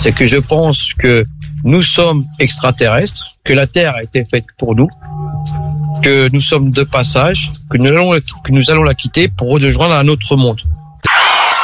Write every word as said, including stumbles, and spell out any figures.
c'est que je pense que nous sommes extraterrestres, que la Terre a été faite pour nous, que nous sommes de passage, que nous allons, que nous allons la quitter pour rejoindre un autre monde.